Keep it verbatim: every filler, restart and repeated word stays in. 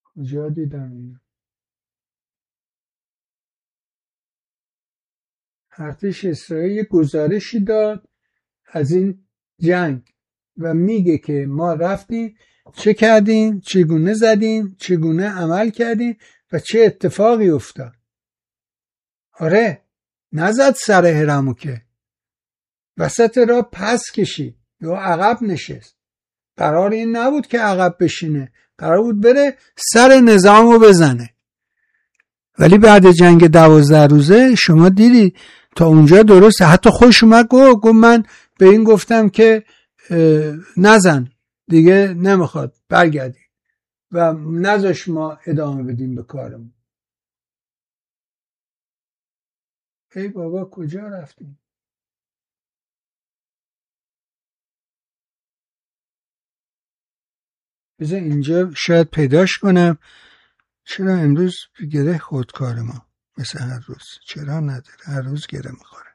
کجا دیدم اینو؟ ارتش اسرائیل یه گزارشی داد از این جنگ و میگه که ما رفتیم چه کردیم، چگونه زدیم، چگونه عمل کردیم و چه اتفاقی افتاد. آره، نزد سر هرمو که وسط را پس کشید یا عقب نشست. قرار این نبود که عقب بشینه، قرار بود بره سر نظامو بزنه. ولی بعد جنگ دوازده روزه شما دیدی تا اونجا درسته، حتی خوش اومد گفت گفت من به این گفتم که نزن دیگه، نمیخواد برگردی و نذاش ما ادامه بدیم به کارمون. ای بابا کجا رفتیم؟ بذار اینجا شاید پیداش کنم. چرا امروز گره خورد کار ما مثل هر روز؟ چرا نداره؟ هر روز گره میخوره.